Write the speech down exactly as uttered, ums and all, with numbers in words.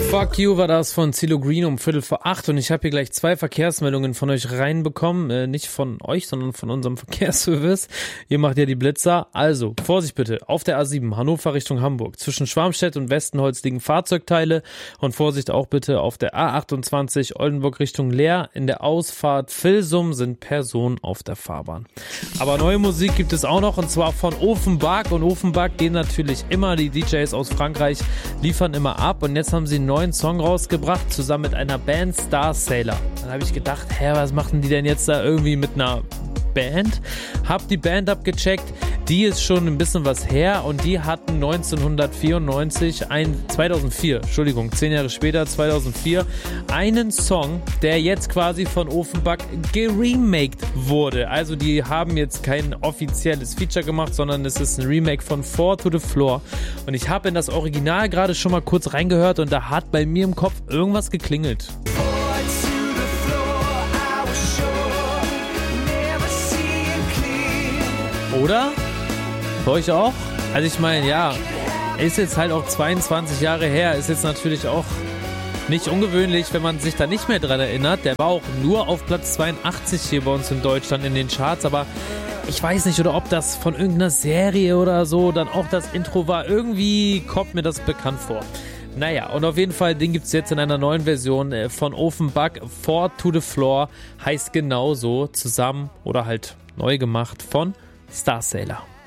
Fuck You war das von CeeLo Green um Viertel vor acht und ich habe hier gleich zwei Verkehrsmeldungen von euch reinbekommen, äh, nicht von euch, sondern von unserem Verkehrsservice. Ihr macht ja die Blitzer. Also, Vorsicht bitte, auf der A sieben, Hannover Richtung Hamburg. Zwischen Schwarmstedt und Westenholz liegen Fahrzeugteile und Vorsicht auch bitte auf der A achtundzwanzig, Oldenburg Richtung Leer. In der Ausfahrt Vilsum sind Personen auf der Fahrbahn. Aber neue Musik gibt es auch noch und zwar von Offenbach und Offenbach gehen natürlich immer, die D Js aus Frankreich liefern immer ab und jetzt haben sie einen neuen Song rausgebracht, zusammen mit einer Band, Starsailor. Dann habe ich gedacht, hä, was machen die denn jetzt da irgendwie mit einer Band? Hab die Band abgecheckt, die ist schon ein bisschen was her und die hatten neunzehnhundertvierundneunzig, ein, zweitausendvier, Entschuldigung, zehn Jahre später, zweitausendvier, einen Song, der jetzt quasi von Offenbach geremaked wurde. Also die haben jetzt kein offizielles Feature gemacht, sondern es ist ein Remake von Four to the Floor. Und ich habe in das Original gerade schon mal kurz reingehört und da hat bei mir im Kopf irgendwas geklingelt. Oder? Für euch auch? Also ich meine, ja, ist jetzt halt auch zweiundzwanzig Jahre her, ist jetzt natürlich auch nicht ungewöhnlich, wenn man sich da nicht mehr dran erinnert. Der war auch nur auf Platz zweiundachtzig hier bei uns in Deutschland in den Charts, aber ich weiß nicht, oder ob das von irgendeiner Serie oder so dann auch das Intro war. Irgendwie kommt mir das bekannt vor. Naja, und auf jeden Fall, den gibt's jetzt in einer neuen Version von Offenbach. Four to the Floor heißt genauso, zusammen oder halt neu gemacht von Starsailor.